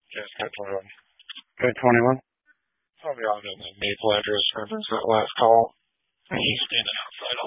Just got 21. Okay, 21. I'll be on in the Maple address reference that last call. He's standing outside